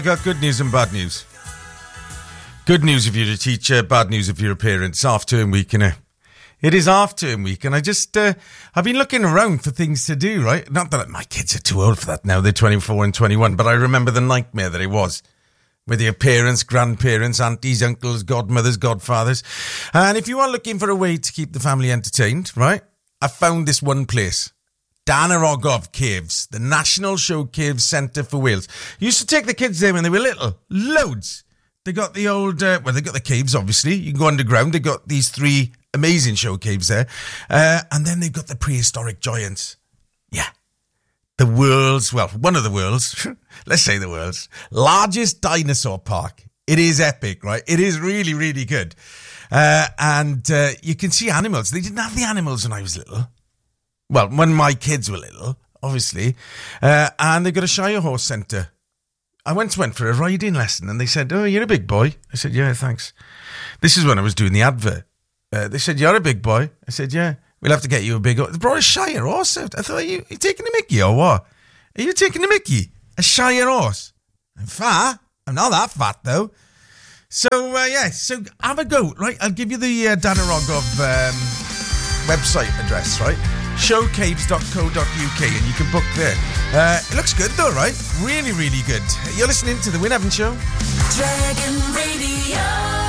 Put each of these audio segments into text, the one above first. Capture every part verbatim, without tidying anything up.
I got good news and bad news. Good news if you're a teacher, bad news if you're a parent. It's half-term week, innit? It is half-term week, and I just, uh, I've been looking around for things to do, right? Not that my kids are too old for that now, they're twenty-four and twenty-one, but I remember the nightmare that it was with your parents, grandparents, aunties, uncles, godmothers, godfathers. And if you are looking for a way to keep the family entertained, right, I found this one place. Danarogov Caves, the National Show Caves Centre for Wales. Used to take the kids there when they were little. Loads. They got the old, uh, well, they got the caves, obviously. You can go underground. They got these three amazing show caves there. Uh, and then they've got the prehistoric giants. Yeah. The world's, well, one of the world's, let's say the world's, largest dinosaur park. It is epic, right? It is really, really good. Uh, and uh, you can see animals. They didn't have the animals when I was little. Well, when my kids were little, obviously. Uh, and they've got a Shire Horse Centre. I once went for a riding lesson and they said, oh, you're a big boy. I said, yeah, thanks. This is when I was doing the advert. Uh, they said, you're a big boy. I said, yeah, we'll have to get you a big horse. They brought a Shire horse out. I thought, are you, are you taking a mickey or what? Are you taking a mickey? A Shire horse? I'm fat. I'm not that fat, though. So, uh, yeah, so have a go, right? I'll give you the uh, Danarogov um, website address, right? showcaves dot co dot uk and you can book there. Uh, it looks good though, right? Really, really good. You're listening to The Wyn Evans Show. Dragon Radio.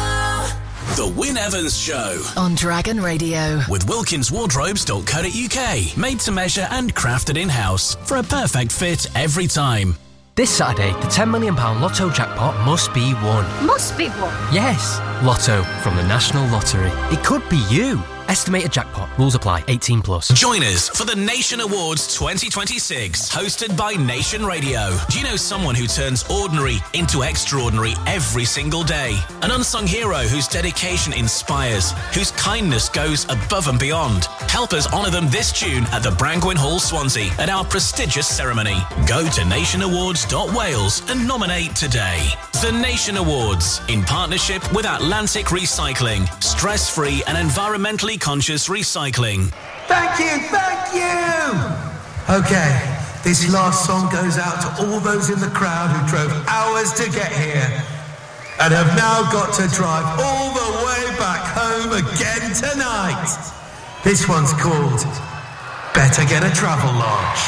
The Wyn Evans Show. On Dragon Radio. With wilkins wardrobes dot co dot uk. Made to measure and crafted in-house. For a perfect fit every time. This Saturday, the ten million pounds Lotto jackpot must be won. Must be won? Yes. Lotto from the National Lottery. It could be you. Estimated jackpot. Rules apply. eighteen plus. Join us for the Nation Awards twenty twenty-six, hosted by Nation Radio. Do you know someone who turns ordinary into extraordinary every single day? An unsung hero whose dedication inspires, whose kindness goes above and beyond. Help us honour them this June at the Brangwyn Hall, Swansea, at our prestigious ceremony. Go to nation awards dot wales and nominate today. The Nation Awards, in partnership with Atlantic Recycling, stress-free and environmentally conscious recycling. Thank you, thank you! Okay, this last song goes out to all those in the crowd who drove hours to get here and have now got to drive all the way back home again tonight. This one's called Better Get a Travel Lodge.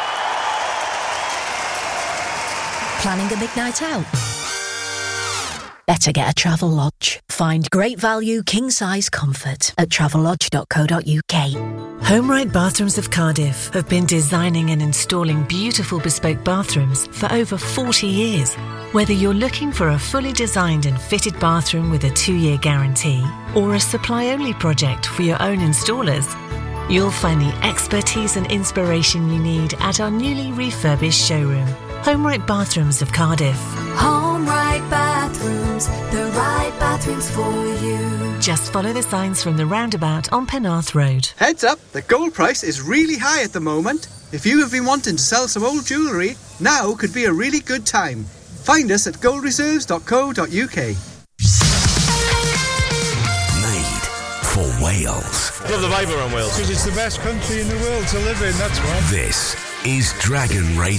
Planning a big night out? Better get a Travel Lodge. Find great value, king-size comfort at travel lodge dot co dot uk. HomeRight Bathrooms of Cardiff have been designing and installing beautiful bespoke bathrooms for over forty years. Whether you're looking for a fully designed and fitted bathroom with a two-year guarantee or a supply-only project for your own installers, you'll find the expertise and inspiration you need at our newly refurbished showroom. HomeRight Bathrooms of Cardiff. HomeRight Bathrooms, the right bathrooms for you. Just follow the signs from the roundabout on Penarth Road. Heads up, the gold price is really high at the moment. If you have been wanting to sell some old jewellery, now could be a really good time. Find us at gold reserves dot co dot uk. Made for Wales. Love the vibe around Wales. Because it's the best country in the world to live in, that's why. This is Dragon Radio.